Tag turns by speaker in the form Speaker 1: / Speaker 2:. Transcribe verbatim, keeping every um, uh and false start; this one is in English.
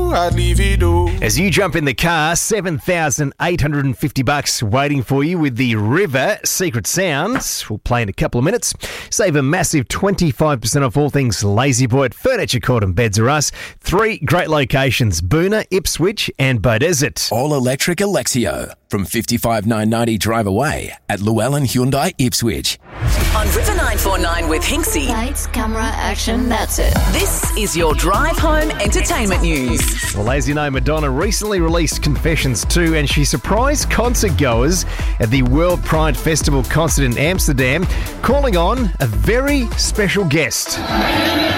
Speaker 1: you, I'd leave it all.
Speaker 2: As you jump in the car, seven thousand eight hundred fifty bucks waiting for you with the River Secret Sounds. We'll play in a couple of minutes. Save a massive twenty-five percent off all things Lazy Boy at Furniture Court and Beds R Us. Three great locations, Boona, Ipswich and Beaudesert.
Speaker 3: All electric Alexio from fifty-five nine ninety Drive Away at Llewellyn Hyundai Ipswich.
Speaker 4: On River nine four nine with Hinksy.
Speaker 5: Lights, camera, action, that's it.
Speaker 4: This is your Drive Home Entertainment News.
Speaker 2: Well, as you know, Madonna recently released Confessions two, and she surprised concert goers at the World Pride Festival concert in Amsterdam, calling on a very special guest.